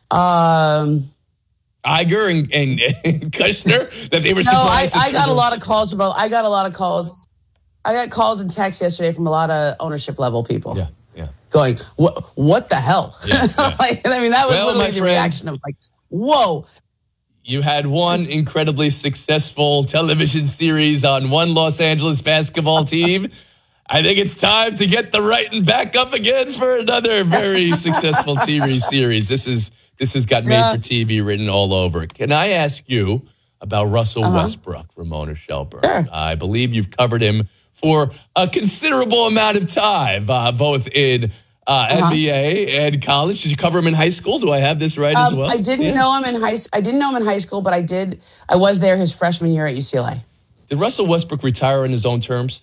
Um, Iger and Kushner, that they were no, surprised. I got a lot of calls about. I got a lot of calls. I got calls and texts yesterday from a lot of ownership level people. Yeah. Going, what the hell? Yeah. Like, I mean, that was literally my the friend, reaction of like, whoa. You had one incredibly successful television series on one Los Angeles basketball team. I think it's time to get the writing back up again for another very successful TV series. This has got made for TV written all over it. Can I ask you about Russell Westbrook, Ramona Shelburne? Sure. I believe you've covered him for a considerable amount of time, both in NBA and college. Did you cover him in high school? Do I have this right as well? I didn't know him in I didn't know him in high school, but I was there his freshman year at UCLA. Did Russell Westbrook retire on his own terms?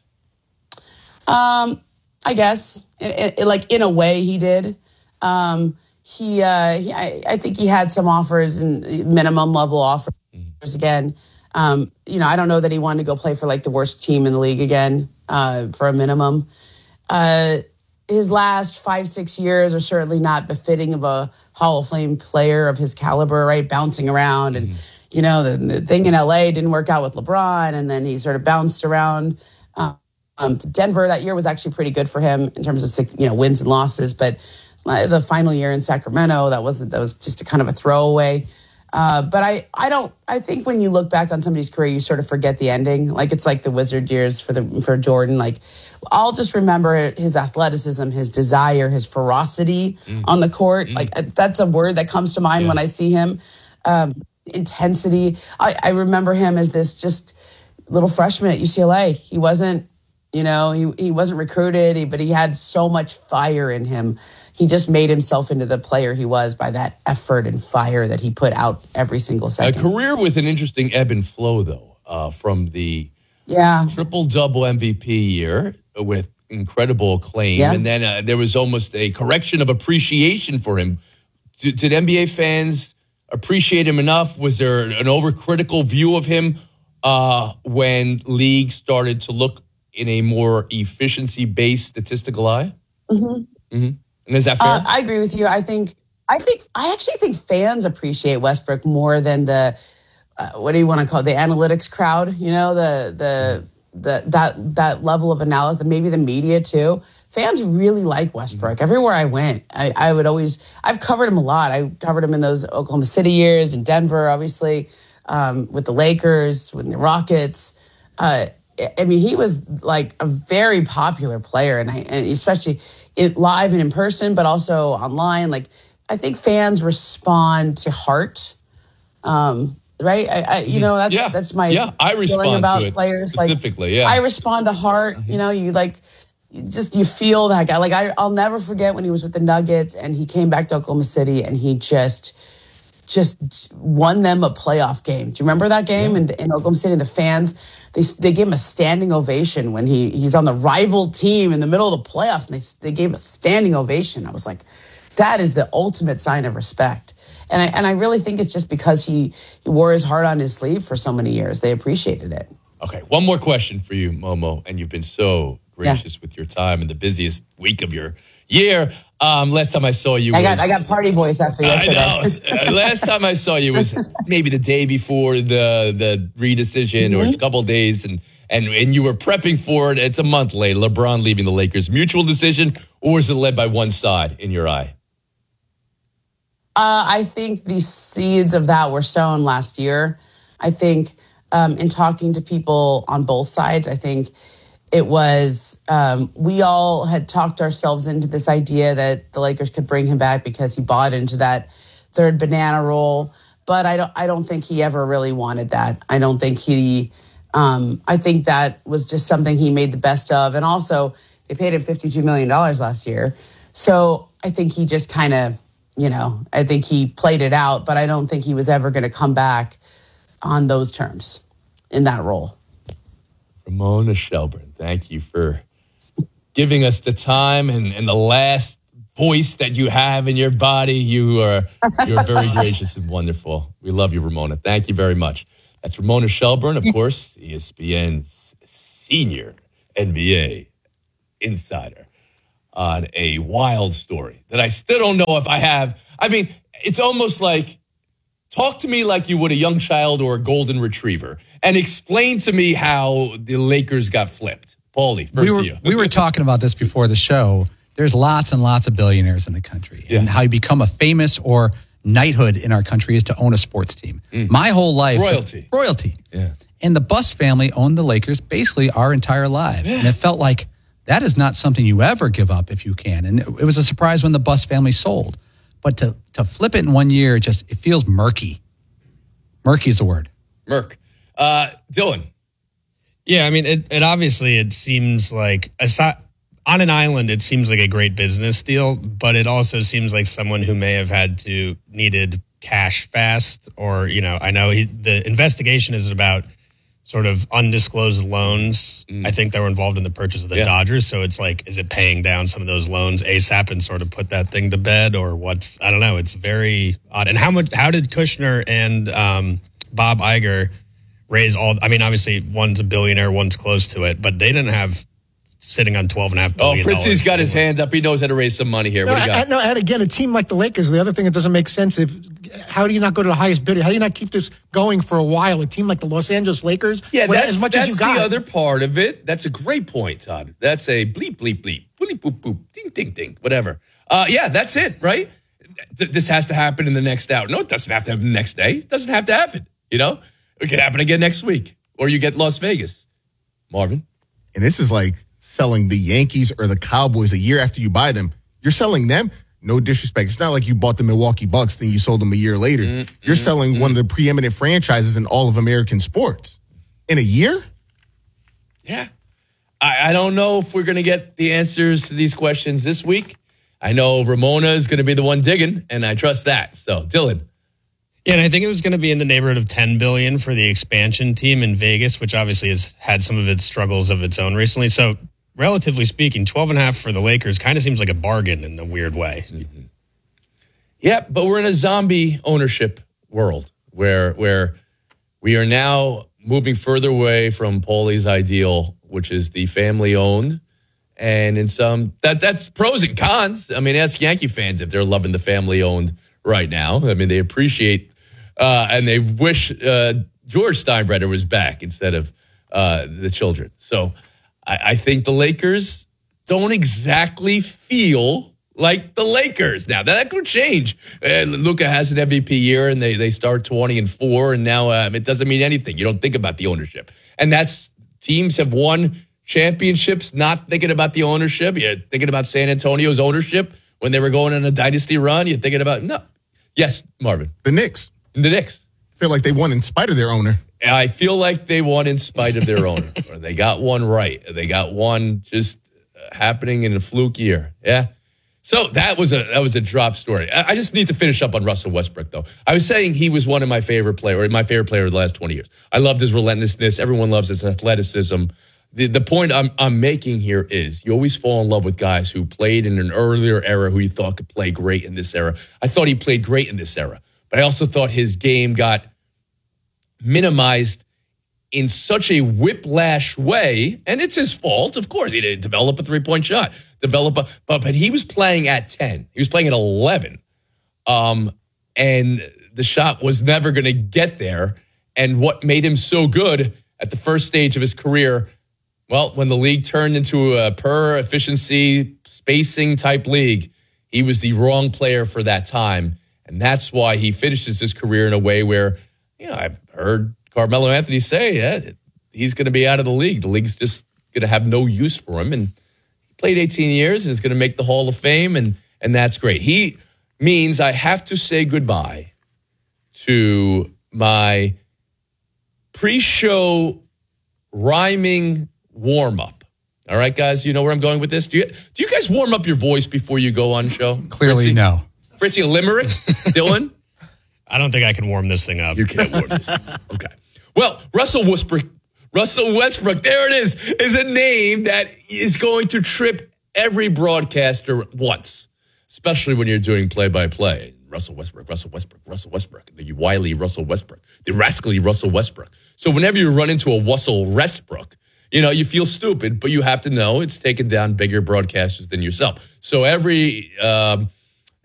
I guess, like in a way, he did. I think he had some offers and minimum level offers again. I don't know that he wanted to go play for like the worst team in the league again for a minimum. His last 5-6 years are certainly not befitting of a Hall of Fame player of his caliber, right? Bouncing around and, the thing in LA didn't work out with LeBron, and then he sort of bounced around. To Denver that year was actually pretty good for him in terms of wins and losses, but the final year in Sacramento that was just a kind of a throwaway. But I think when you look back on somebody's career, you sort of forget the ending. Like it's like the Wizard years for Jordan. Like I'll just remember his athleticism, his desire, his ferocity on the court. Like that's a word that comes to mind when I see him. Intensity. I remember him as this just little freshman at UCLA. He wasn't. He wasn't recruited, but he had so much fire in him. He just made himself into the player he was by that effort and fire that he put out every single second. A career with an interesting ebb and flow, though, from the triple-double MVP year with incredible acclaim. Yeah. And then there was almost a correction of appreciation for him. Did NBA fans appreciate him enough? Was there an overcritical view of him when leagues started to look in a more efficiency-based statistical eye? And is that fair? I agree with you. I actually think fans appreciate Westbrook more than the what do you want to call it? The analytics crowd? That level of analysis, maybe the media too. Fans really like Westbrook. Everywhere I went, I've covered him a lot. I covered him in those Oklahoma City years, in Denver, obviously, with the Lakers, with the Rockets. He was like a very popular player, and especially live and in person, but also online. Like, I think fans respond to heart, right? That's my I respond about to it players specifically. I respond to heart. You feel that guy. Like I'll never forget when he was with the Nuggets and he came back to Oklahoma City and he just won them a playoff game. Do you remember that game in Oklahoma City? The fans, they gave him a standing ovation when he's on the rival team in the middle of the playoffs, and they gave him a standing ovation. I was like, that is the ultimate sign of respect. And I really think it's just because he wore his heart on his sleeve for so many years. They appreciated it. Okay, one more question for you, Momo, and you've been so gracious with your time in the busiest week of your year. Last time I saw you, I got party voice after yesterday. I know. Last time I saw you was maybe the day before the redecision, or a couple of days, and you were prepping for it. It's a month late. LeBron leaving the Lakers, mutual decision, or was it led by one side in your eye? I think the seeds of that were sown last year. I think in talking to people on both sides, I think it was, we all had talked ourselves into this idea that the Lakers could bring him back because he bought into that third banana roll. But I don't think he ever really wanted that. I don't think I think that was just something he made the best of. And also, they paid him $52 million last year. So I think he just kind of, I think he played it out, but I don't think he was ever going to come back on those terms in that role. Ramona Shelburne, thank you for giving us the time and the last voice that you have in your body. You're very gracious and wonderful. We love you, Ramona. Thank you very much. That's Ramona Shelburne, of course, ESPN's senior NBA insider, on a wild story that I still don't know if I have. I mean, it's almost like, talk to me like you would a young child or a golden retriever and explain to me how the Lakers got flipped. Paulie, first to you. We were talking about this before the show. There's lots and lots of billionaires in the country. Yeah. And how you become a famous or knighthood in our country is to own a sports team. My whole life. Royalty. Yeah. And the Buss family owned the Lakers basically our entire lives. Yeah. And it felt like that is not something you ever give up if you can. And it was a surprise when the Buss family sold. But to flip it in 1 year, it feels murky. Murky is the word. Murk. Dylan. Yeah, I mean, it obviously, it seems like, on an island, it seems like a great business deal, but it also seems like someone who may have needed cash fast, or, I know the investigation is about sort of undisclosed loans. I think that were involved in the purchase of the Dodgers. So it's like, is it paying down some of those loans ASAP and sort of put that thing to bed, or what's, I don't know. It's very odd. And how did Kushner and Bob Iger raise all, I mean, obviously one's a billionaire, one's close to it, but they didn't have sitting on $12.5 billion. Oh, Fritzy's got his hand up. He knows how to raise some money here. What do you got? No, and again, a team like the Lakers, the other thing that doesn't make sense, how do you not go to the highest bidder? How do you not keep this going for a while? A team like the Los Angeles Lakers? Yeah, that's the other part of it. That's a great point, Todd. That's a bleep, bleep, bleep, bleep, boop, boop, ding, ding, ding, whatever. Yeah, that's it, right? This has to happen in the next hour. No, it doesn't have to happen the next day. It doesn't have to happen, It could happen again next week. Or you get Las Vegas. Marvin? And this is like selling the Yankees or the Cowboys a year after you buy them. You're selling them, no disrespect. It's not like you bought the Milwaukee Bucks, then you sold them a year later. You're selling one of the preeminent franchises in all of American sports. In a year? Yeah. I don't know if we're going to get the answers to these questions this week. I know Ramona is going to be the one digging, and I trust that. So, Dylan. Yeah, and I think it was going to be in the neighborhood of $10 billion for the expansion team in Vegas, which obviously has had some of its struggles of its own recently. So, relatively speaking, 12.5 for the Lakers kind of seems like a bargain in a weird way. Yeah, but we're in a zombie ownership world where we are now moving further away from Paulie's ideal, which is the family owned. And in some that's pros and cons. I mean, ask Yankee fans if they're loving the family owned right now. I mean, they appreciate and they wish George Steinbrenner was back instead of the children. So I think the Lakers don't exactly feel like the Lakers. Now, that could change. Luka has an MVP year, and they start 20-4, and now it doesn't mean anything. You don't think about the ownership. And teams have won championships not thinking about the ownership. You're thinking about San Antonio's ownership when they were going on a dynasty run. You're thinking about, no. Yes, Marvin. The Knicks. The Knicks. I feel like they won in spite of their owner. I feel like they won in spite of their owner. They got one right. They got one just happening in a fluke year. Yeah. So that was a drop story. I just need to finish up on Russell Westbrook, though. I was saying he was one of my favorite players, or my favorite player of the last 20 years. I loved his relentlessness. Everyone loves his athleticism. The point I'm making here is you always fall in love with guys who played in an earlier era who you thought could play great in this era. I thought he played great in this era, but I also thought his game got minimized in such a whiplash way, and it's his fault, of course. He didn't develop a three-point shot, but he was playing at 10. He was playing at 11, and the shot was never going to get there. And what made him so good at the first stage of his career, well, when the league turned into a per efficiency spacing type league, he was the wrong player for that time, and that's why he finishes his career in a way where, I've heard Carmelo Anthony say, he's going to be out of the league. The league's just going to have no use for him. And he played 18 years and is going to make the Hall of Fame, and that's great. He means I have to say goodbye to my pre-show rhyming warm-up. All right, guys, you know where I'm going with this? Do you guys warm up your voice before you go on show? Clearly, Fritzy? No. Fritzy, a limerick? Dylan? I don't think I can warm this thing up. You can't warm this thing up. Okay. Well, Russell Westbrook, there it is a name that is going to trip every broadcaster once, especially when you're doing play-by-play. Russell Westbrook, the wily Russell Westbrook, the rascally Russell Westbrook. So whenever you run into a Russell Westbrook, you feel stupid, but you have to know it's taken down bigger broadcasters than yourself. So every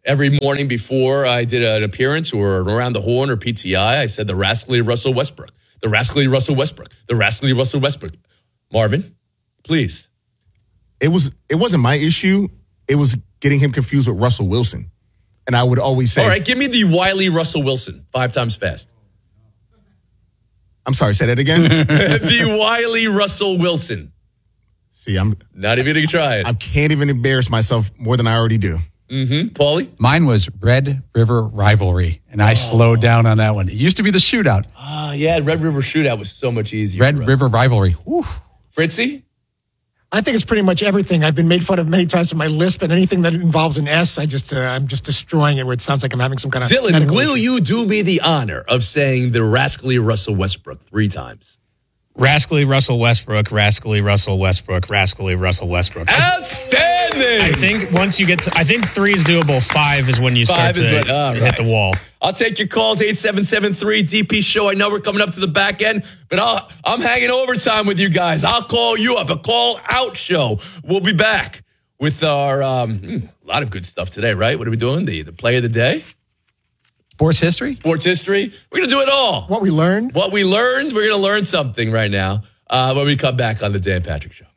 Every morning before I did an appearance or Around the Horn or PTI, I said the rascally Russell Westbrook. The rascally Russell Westbrook. The rascally Russell Westbrook. Marvin, please. It wasn't my issue. It was getting him confused with Russell Wilson. And I would always say... All right, give me the Wiley Russell Wilson 5 times fast. I'm sorry, say that again? The Wiley Russell Wilson. See, I'm... Not even going to try it. I can't even embarrass myself more than I already do. Paulie? Mine was Red River Rivalry, and I slowed down on that one. It used to be the Shootout. Yeah, Red River Shootout was so much easier. Red River Rivalry. Whew. Fritzy? I think it's pretty much everything. I've been made fun of many times with my lisp, and anything that involves an S, I'm just destroying it where it sounds like I'm having some kind of Dylan, will you do me the honor of saying the rascally Russell Westbrook 3 times? Rascally Russell Westbrook, rascally Russell Westbrook, rascally Russell Westbrook. Outstanding! I think once you get to, I think 3 is doable. 5 is when you start to hit the wall. I'll take your calls, 8773 DP Show. I know we're coming up to the back end, but I'm hanging overtime with you guys. I'll call you up, a call out show. We'll be back with our, a lot of good stuff today, right? What are we doing? The play of the day? Sports history? Sports history. We're going to do it all. What we learned. We're going to learn something right now when we come back on the Dan Patrick Show.